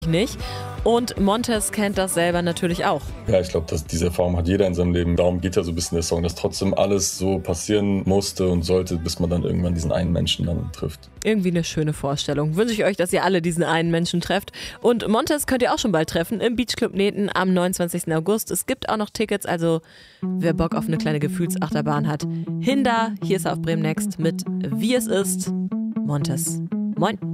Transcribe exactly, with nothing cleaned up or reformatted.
nicht. Und Montez kennt das selber natürlich auch. Ja, ich glaube, dass diese Erfahrung hat jeder in seinem Leben. Darum geht ja so ein bisschen der Song, dass trotzdem alles so passieren musste und sollte, bis man dann irgendwann diesen einen Menschen dann trifft. Irgendwie eine schöne Vorstellung. Wünsche ich euch, dass ihr alle diesen einen Menschen trefft. Und Montez könnt ihr auch schon bald treffen im Beachclub Neten am neunundzwanzigsten August. Es gibt auch noch Tickets, also wer Bock auf eine kleine Gefühlsachterbahn hat, hin da. Hier ist er auf Bremen Next mit Wie es ist. Montez. Moin.